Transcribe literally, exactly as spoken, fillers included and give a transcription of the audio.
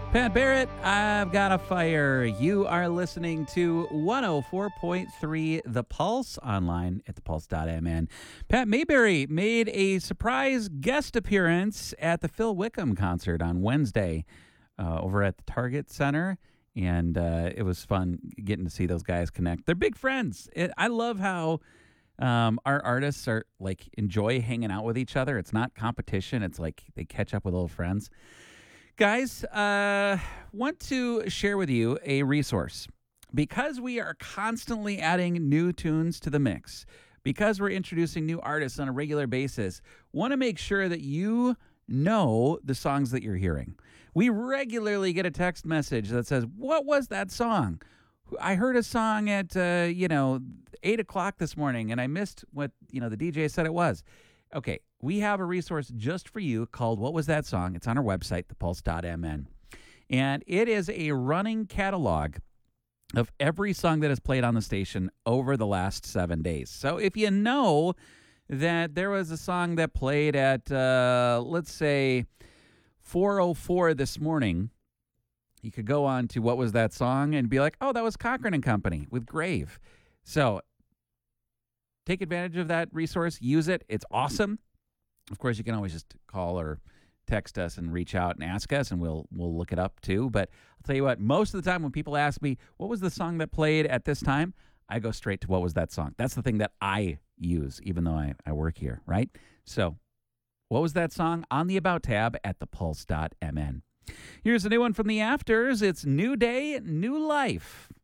Pat Barrett, I've got a fire. You are listening to one oh four point three The Pulse, online at the pulse dot m n. Pat Mayberry made a surprise guest appearance at the Phil Wickham concert on Wednesday uh, over at the Target Center, and uh, it was fun getting to see those guys connect. They're big friends. It, I love how um, our artists are like enjoy hanging out with each other. It's not competition. It's like they catch up with old friends. Guys, uh, want to share with you a resource. Because we are constantly adding new tunes to the mix, because we're introducing new artists on a regular basis, want to make sure that you know the songs that you're hearing. We regularly get a text message that says, what was that song? I heard a song at, uh, you know, eight o'clock this morning, and I missed what, you know, the D J said it was. Okay, we have a resource just for you called What Was That Song? It's on our website, the pulse dot m n. And it is a running catalog of every song that is played on the station over the last seven days. So if you know that there was a song that played at, uh, let's say, four oh four this morning, you could go on to What Was That Song and be like, oh, that was Cochran and Company with Grave. So take advantage of that resource. Use it. It's awesome. Of course, you can always just call or text us and reach out and ask us, and we'll we'll look it up too. But I'll tell you what, most of the time when people ask me, what was the song that played at this time, I go straight to what was that song. That's the thing that I use, even though I, I work here, right? So what was that song? On the About tab at the pulse dot m n. Here's a new one from the Afters. It's New Day, New Life.